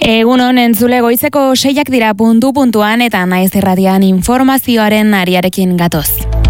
Egun honen zule goizeko 6 dira puntuan eta Naiz Irratian informazioaren ariarekin gatoz.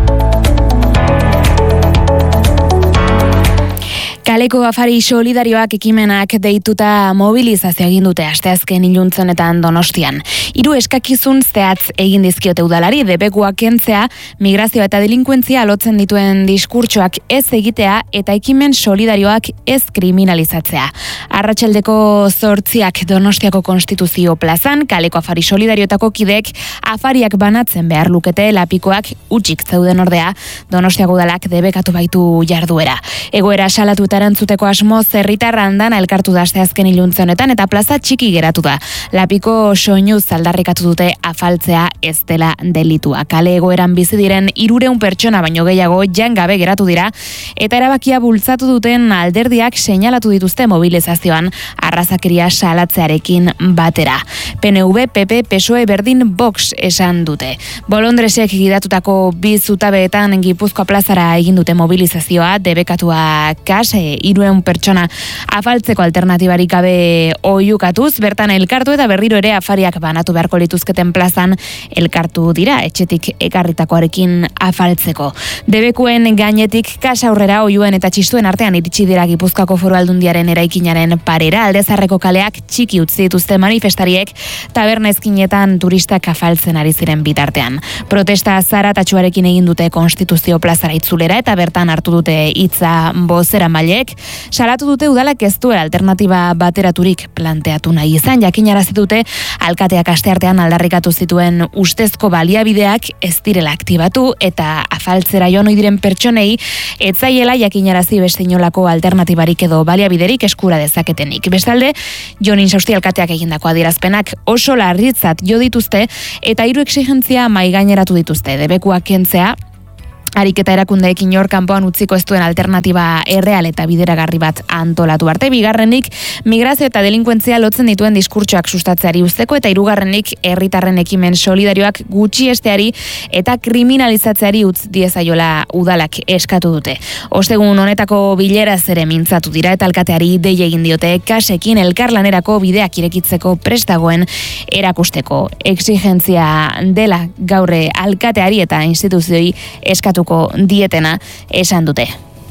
Kaleko afari solidarioak ekimenak deituta mobilizazio egin dute asteazken iluntzenetan Donostian. 3 eskakizun zehatz egin dizkiote udalari, debekuak kentzea, migrazio eta delinkuentzia lotzen dituen diskurtsoak ez egitea eta ekimen solidarioak ez kriminalizatzea. Arratsaldeko 8 Donostiako Konstituzio plazan, kaleko afari solidarioetako kidek afariak banatzen behar lukete, lapikoak utxik zeuden ordea, Donostiako udalak debekatu baitu jarduera. Egoera salatu eta erantzuteko asmoz herritarra andana elkartu da asteazken iluntze honetan eta plaza txiki geratu da. Lapiko soinuz aldarrikatu dute afaltzea ez dela delitua. Kale egoeran bizi diren 300 pertsona baino gehiago jangabe geratu dira eta erabakia bultzatu duten alderdiak seinalatu dituzte mobilizazioan arrazakeria salatzearekin batera. PNV, PP, PSOE berdin Vox esan dute. Bolondresek gidatutako 2 zutabeetan Gipuzkoa plazara egin dute mobilizazioa, debekatua kas, 300 pertsona afaltzeko alternatibarik gabe oiukatuz, bertan elkartu eta berriro ere afariak banatu beharko lituzketen plazan elkartu dira, etxetik ekarritakoarekin afaltzeko. Debekuen gainetik kas aurrera oiuen eta txistuen artean iritsi dira Gipuzkoako Foru Aldundiaren eraikinaren parera, Aldezarreko kaleak txiki utzi dituzte manifestariek tabernezkinetan turistak afaltzen ari ziren bitartean. Protesta zaratatsuarekin egin dute Konstituzio plazara itzulera eta bertan hartu dute hitza bozeramailek, salatu dute udalak ez duela alternatiba bateraturik planteatu nahi izan, jakinarazi dute alkateak asteartean aldarrikatu zituen ustezko baliabideak ez direla aktibatu eta afaltzera joan ohi diren pertsonei ez zaiela jakinarazi beste inolako alternatibarik edo baliabiderik eskura dezaketenik. Bestalde, Jon Insausti alkateak egindako adierazpenak oso larritzat jo dituzte eta 3 exigentzia mahaigaineratu dituzte, debekuak kentzea, ariketa erakundeekin hor kanpoan utziko ez duen alternatiba erreal eta bideragarri bat antolatu arte. Bigarrenik, migrazio eta delinkuentzia lotzen dituen diskurtsoak sustatzeari uzteko eta 3. herritarren ekimen solidarioak gutxiesteari eta kriminalizatzeari utz diezaiola udalak eskatu dute. Ostegun honetako bileraz ere mintzatu dira eta alkateari dei egin diote kasekin elkarlanerako bideak irekitzeko prestagoen erakusteko. Exigentzia dela gaurre alkateari eta instituzioi eskatu dietena esan dute.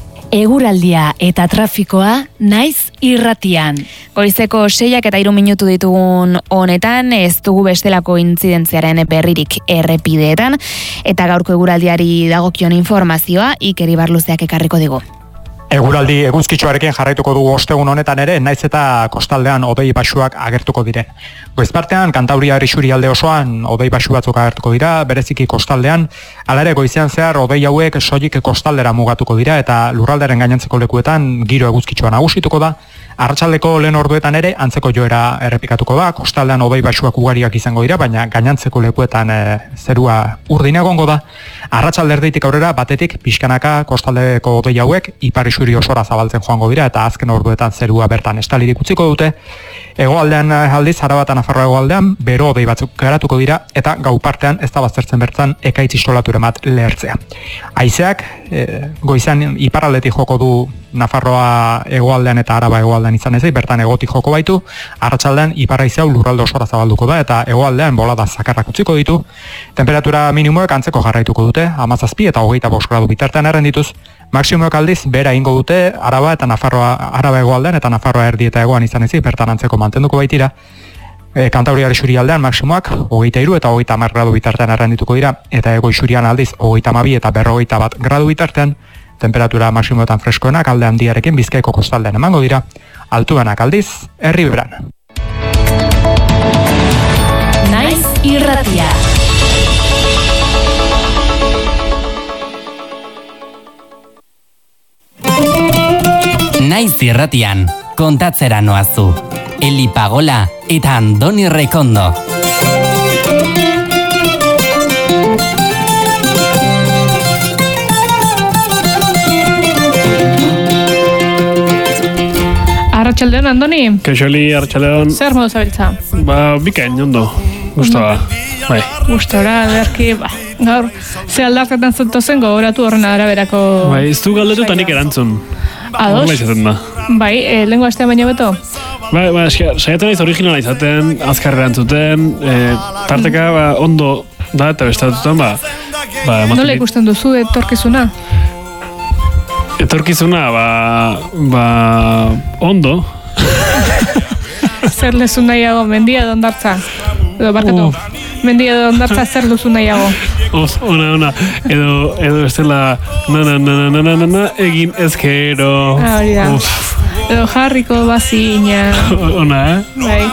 Eguraldia eta trafikoa Naiz Irratian. Goizeko 6:03 ditugun honetan ez dugu bestelako intzidentziaren berririk errepideetan eta gaurko eguraldiari dagokion informazioa Iker Ibarluzeak ekarriko digu. Eguraldi eguzkitsuarekin jarraituko dugu ostegun honetan ere, naiz eta kostaldean hodei baxuak agertuko diren. Goizpartean, Kantauria isurialde osoan hodei baxu batzuk agertuko dira, bereziki kostaldean, hala ere goizean zehar hodei hauek soilik kostaldera mugatuko dira eta lurraldearen gainontzeko lekuetan giro eguzkitsua nagusituko da. Arratsaldeko lehen orduetan ere antzeko joera errepikatuko da, kostaldean hodei baxuak ugariak izango dira, baina gainontzeko lekuetan zerua urdin egongo da. Arratsalde erdeitik aurrera batetik pixkanaka kostaldeko hodei hauek ipar isuri osora zabaltzen joango dira eta azken orduetan zerua bertan estalirik utziko dute. Hegoaldean aldiz, Araba eta Nafarroa hegoaldean bero hodei batzuk garatuko dira eta gau partean ez da baztertzen bertan ekaitz istolature bat lehertzea. Haizeak goizan iparraldetik joko du Nafarroa hegoaldean eta Araba hegoaldean izan ezik, bertan egotik joko baitu, arratsaldean ipar haizea lurralde osora zabalduko da eta hegoaldean bolada zakarrak utziko ditu. Temperatura minimoek antzeko jarraituko dute, 17 eta 25 gradu bitartean errendituz. Maximoek aldiz, bera ingo dute, Araba eta Nafarroa, Araba hegoaldean eta Nafarroa erdi eta hegoan izan ezik, bertan antzeko mantenduko baitira. Kantauriar isurialdean maximoak 23 eta 30 gradu bitartean errendituko dira, eta hego isurian aldiz 32 eta 41 gradu bitartean. Temperatura maximoetan freskoenak alde handiarekin Bizkaiko kostaldean emango dira, altuenak aldiz, Erriberan. Naiz Irratia. Naiz Irratian, kontatzera noazu. Eli Pagola eta Andoni Rekondo. Arratsaldeon, Andoni. Kaixoli, arratsaldeon. Zer modu zabiltza? Bikain, ondo. Gustoa. Bai. Gustora, ederki, gaur, ze aldartetan zentozen gogoratu horren araberako... Bai, ez du galdetu eta nik erantzun. Ados? Bai, lengua astea baino beto? Saiatu naiz originala izaten, azkarra entzuten, tarteka ondo da, eta bestatutan, Nola ikusten duzu etorkizuna? Etorkizuna, ondo. Zer lezu nahiago, mendia edo ondartza? Edo barkatu, mendia edo ondartza zer lezu nahiago? Ona. Edo estela na egin ezkero. Hori da. Edo jarriko bazina. Ona,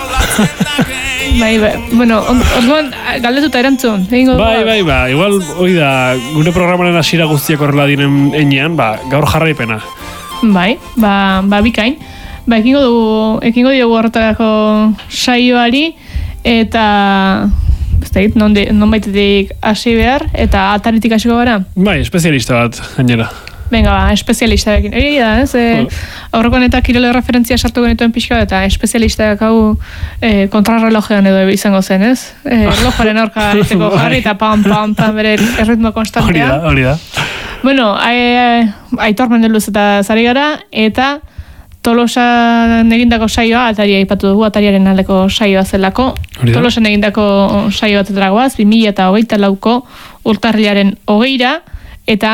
Bai, bueno, orduan galdetuta erantzun. Bai, igual hori da, gure programaren hasiera guztiak horrela diren enean, gaur jarraipena. Bai, bikain. Ekingo diogu horretarako saioari, eta non baitetik hasi behar, eta ataritik hasiko gara? Bai, espezialista bat, gainera. Venga, espezialista bekin. Egi da, ez? Aurreko eta kirole referentzia sartu genituen pixka, eta espezialistak hau kontrarrelojean edo izango zen, ez? Erlojaren aurka egiteko jarri, eta pam, bere erritmo konstantea. Hori da. Bueno, Aitor Mendeluz eta zari gara, eta Tolosan egindako saioa, Ataria aipatu dugu, Atariaren aldeko saioa zelako. Tolosan egindako saio bat etragoaz, 2024ko urtarrilaren 20ra, eta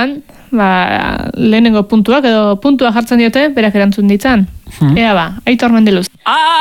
lehenengo puntuak edo puntua jartzen diote, berak erantzun ditzan. Ea Aitor Mendeluz.